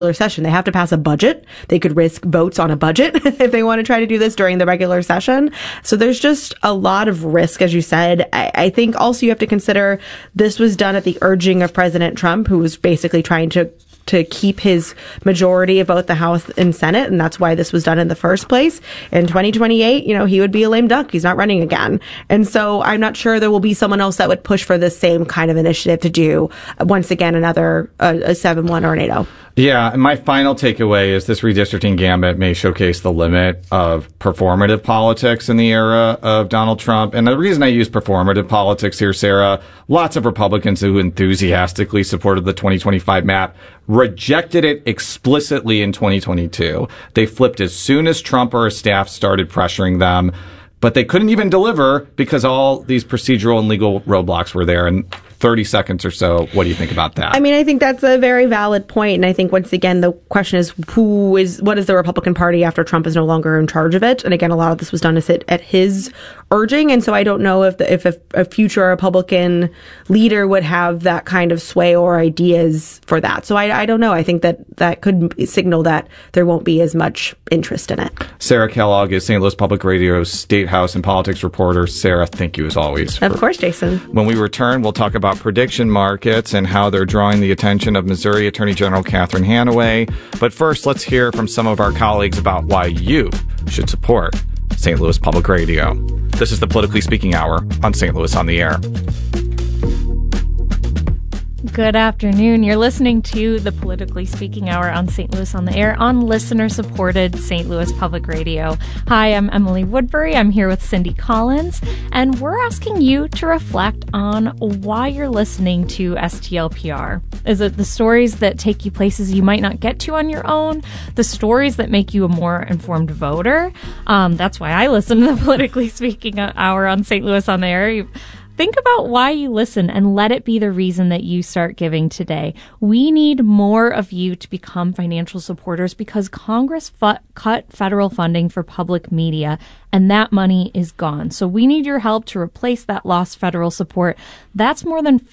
session. They have to pass a budget. They could risk votes on a budget if they want to try to do this during the regular session. So there's just a lot of risk, as you said. I think also you have to consider this was done at the urging of President Trump, who was basically trying to keep his majority of both the House and Senate, and that's why this was done in the first place. In 2028, he would be a lame duck. He's not running again. And so I'm not sure there will be someone else that would push for the same kind of initiative to do, once again, another a 7-1 or an 8-0. Yeah, and my final takeaway is this redistricting gambit may showcase the limit of performative politics in the era of Donald Trump. And the reason I use performative politics here, Sarah, lots of Republicans who enthusiastically supported the 2025 map rejected it explicitly in 2022. They flipped as soon as Trump or his staff started pressuring them, but they couldn't even deliver because all these procedural and legal roadblocks were there. And 30 seconds or so, what do you think about that? I mean, I think that's a very valid point. And I think, once again, the question is what is the Republican Party after Trump is no longer in charge of it? And again, a lot of this was done at his urging. And so I don't know if a future Republican leader would have that kind of sway or ideas for that. So I don't know. I think that could signal that there won't be as much interest in it. Sarah Kellogg is St. Louis Public Radio's State House and Politics reporter. Sarah, thank you as always. Of course, Jason. When we return, we'll talk about prediction markets and how they're drawing the attention of Missouri Attorney General Catherine Hanaway. But first, let's hear from some of our colleagues about why you should support St. Louis Public Radio. This is the Politically Speaking Hour on St. Louis on the Air. Good afternoon. You're listening to the Politically Speaking Hour on St. Louis on the Air on listener-supported St. Louis Public Radio. Hi, I'm Emily Woodbury. I'm here with Cindy Collins, and we're asking you to reflect on why you're listening to STLPR. Is it the stories that take you places you might not get to on your own? The stories that make you a more informed voter? That's why I listen to the Politically Speaking Hour on St. Louis on the Air. Think about why you listen and let it be the reason that you start giving today. We need more of you to become financial supporters because Congress cut federal funding for public media, and that money is gone. So we need your help to replace that lost federal support. That's more than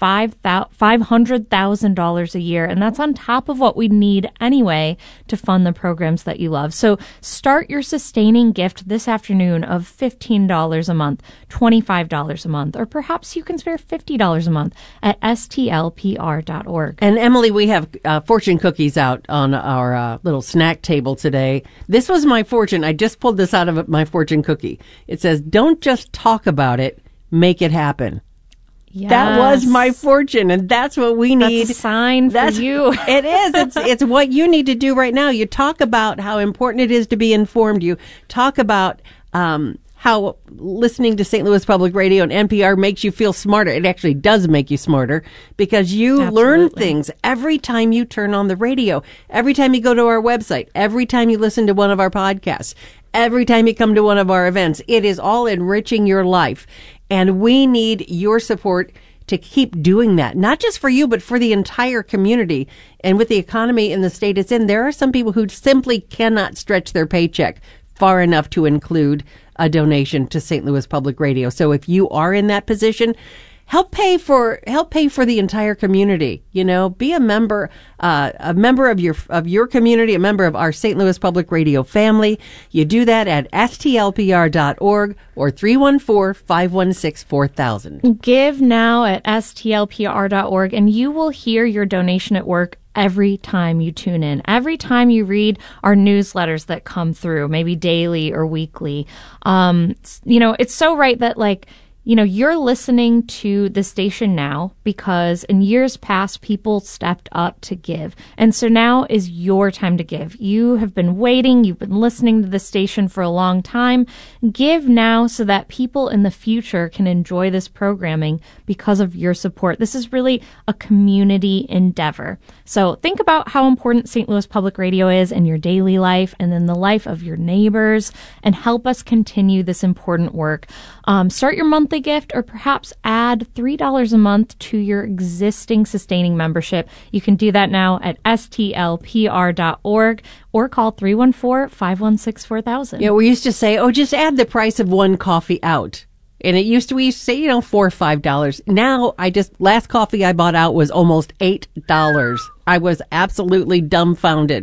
$500,000 a year, and that's on top of what we need anyway to fund the programs that you love. So start your sustaining gift this afternoon of $15 a month, $25 a month, or perhaps you can spare $50 a month at stlpr.org. And Emily, we have fortune cookies out on our little snack table today. This was my fortune. I just pulled this out of my fortune cookie. It says, don't just talk about it, make it happen. Yes. That was my fortune, and that's what we need. That's a sign for you. It is. It's what you need to do right now. You talk about how important it is to be informed. You talk about how listening to St. Louis Public Radio and NPR makes you feel smarter. It actually does make you smarter because you learn things every time you turn on the radio, every time you go to our website, every time you listen to one of our podcasts, every time you come to one of our events. It is all enriching your life. And we need your support to keep doing that, not just for you, but for the entire community. And with the economy in the state it's in, there are some people who simply cannot stretch their paycheck far enough to include a donation to St. Louis Public Radio. So if you are in that position, help pay for the entire community. Be a member of your community, a member of our St. Louis Public Radio family. You do that at stlpr.org or 314-516-4000. Give now at stlpr.org, and you will hear your donation at work every time you tune in, every time you read our newsletters that come through, maybe daily or weekly. It's so right that you're listening to the station now because in years past, people stepped up to give. And so now is your time to give. You have been waiting. You've been listening to the station for a long time. Give now so that people in the future can enjoy this programming because of your support. This is really a community endeavor. So think about how important St. Louis Public Radio is in your daily life and in the life of your neighbors, and help us continue this important work. Start your monthly gift, or perhaps add $3 a month to your existing sustaining membership. You can do that now at stlpr.org or call 314-516-4000. Yeah, we used to say, just add the price of one coffee out. And we used to say, $4 or $5. Now, last coffee I bought out was almost $8. I was absolutely dumbfounded.